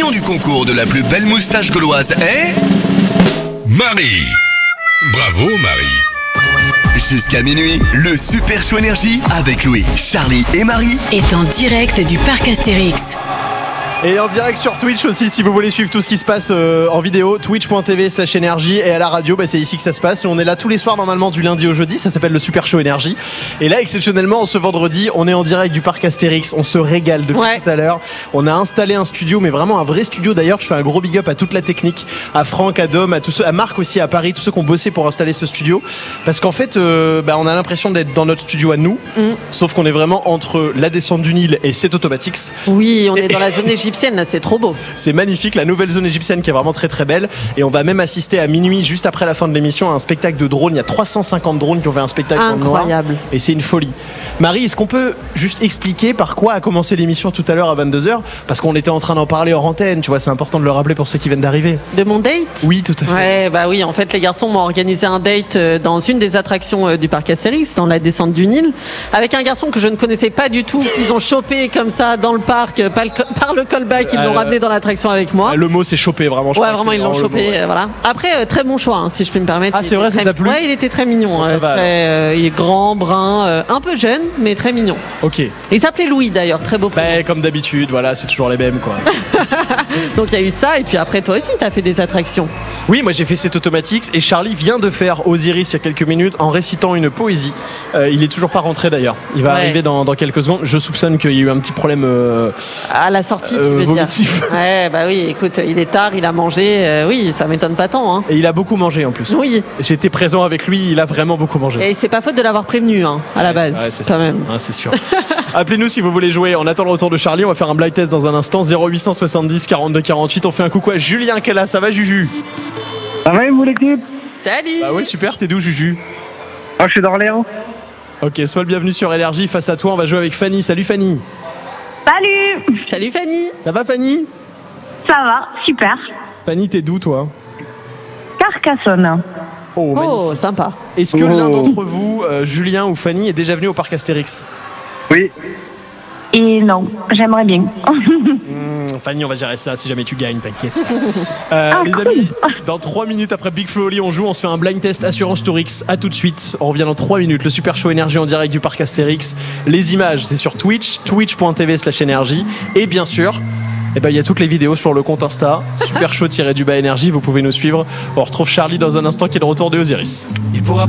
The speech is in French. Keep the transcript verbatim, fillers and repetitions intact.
gagnant du concours de la plus belle moustache gauloise est... Marie. Bravo Marie. Jusqu'à minuit, le Super Show Énergie avec Louis, Charlie et Marie est en direct du parc Astérix. Et en direct sur Twitch aussi, si vous voulez suivre tout ce qui se passe euh, en vidéo, twitch.tv slash énergie. Et à la radio, bah, c'est ici que ça se passe. Et on est là tous les soirs normalement du lundi au jeudi. Ça s'appelle le Super Show Énergie. Et là, exceptionnellement, ce vendredi, on est en direct du parc Astérix. On se régale depuis ouais. tout à l'heure. On a installé un studio, mais vraiment un vrai studio. D'ailleurs, je fais un gros big up à toute la technique, à Franck, à Dom, à tous ceux, à Marc aussi, à Paris, tous ceux qui ont bossé pour installer ce studio. Parce qu'en fait, euh, bah, on a l'impression d'être dans notre studio à nous. Mm. Sauf qu'on est vraiment entre la descente du Nil et C'est Automatics. Oui, on est dans la zone égyptienne, là, c'est trop beau. C'est magnifique, la nouvelle zone égyptienne qui est vraiment très très belle. Et on va même assister à minuit, juste après la fin de l'émission, à un spectacle de drones. Il y a trois cent cinquante drones qui ont fait un spectacle en noir. Incroyable. Et c'est une folie. Marie, est-ce qu'on peut juste expliquer par quoi a commencé l'émission tout à l'heure à vingt-deux heures? Parce qu'on était en train d'en parler hors antenne, tu vois, c'est important de le rappeler pour ceux qui viennent d'arriver. De mon date? Oui, tout à fait. Ouais, bah oui, en fait, les garçons m'ont organisé un date dans une des attractions du parc Astérix, dans la descente du Nil, avec un garçon que je ne connaissais pas du tout, qu'ils ont chopé comme ça dans le parc, par le callback, ils l'ont euh... ramené dans l'attraction avec moi. Le mot c'est chopé, vraiment. Je ouais, vraiment, ils l'ont chopé. Euh, voilà. Après, euh, très bon choix, hein, si je peux me permettre. Ah, c'est vrai, ça t'a plu? Ouais, il était très mignon. Ça euh, va, très, euh, il est grand, brun, euh, un peu jeune, mais très mignon. Ok. Il s'appelait Louis d'ailleurs, très beau prénom. Bah, comme d'habitude, voilà, c'est toujours les mêmes, quoi. Donc il y a eu ça, et puis après, toi aussi, t'as fait des attractions. Oui, moi j'ai fait C'est Automatics, et Charlie vient de faire Osiris il y a quelques minutes en récitant une poésie. Euh, il est toujours pas rentré d'ailleurs. Il va ouais. arriver dans, dans quelques secondes. Je soupçonne qu'il y a eu un petit problème. Euh, à la sortie, euh, tu veux vomitif. dire. Ouais, bah oui, écoute, il est tard, il a mangé. Euh, oui, ça m'étonne pas tant. Hein. Et il a beaucoup mangé en plus. Oui. J'étais présent avec lui, il a vraiment beaucoup mangé. Et c'est pas faute de l'avoir prévenu, hein, à la base, ouais, c'est quand ça. même. Ouais, c'est sûr. Appelez-nous si vous voulez jouer. On attend le retour de Charlie. On va faire un blind test dans un instant. zéro huit cent soixante-dix quarante-deux quarante-huit. On fait un coucou à Julien qui est là. Ça va, Juju? Ça va, vous l'équipe? Salut. Bah ouais, super. T'es d'où, Juju? Ah, je suis d'Orléans. Ok, sois le bienvenu sur Énergie. Face à toi, on va jouer avec Fanny. Salut, Fanny. Salut. Salut, Fanny. Ça va, Fanny? Ça va, super. Fanny, t'es d'où, toi? Carcassonne. Oh, oh sympa. Est-ce que oh. l'un d'entre vous, euh, Julien ou Fanny, est déjà venu au parc Astérix? Oui. Et non, j'aimerais bien. mmh, Fanny, on va gérer ça si jamais tu gagnes, t'inquiète. Euh, ah, les cool. amis, dans trois minutes après Big Flo Oli, on joue, on se fait un blind test Assurance Tourix. À tout de suite, on revient dans trois minutes. Le Super Show Énergie en direct du parc Astérix. Les images, c'est sur Twitch, twitch.tv slash énergie. Et bien sûr, eh ben, il y a toutes les vidéos sur le compte Insta, Super Show-du-bas énergie. Vous pouvez nous suivre. On retrouve Charlie dans un instant qui est le retour de Osiris. Il pourra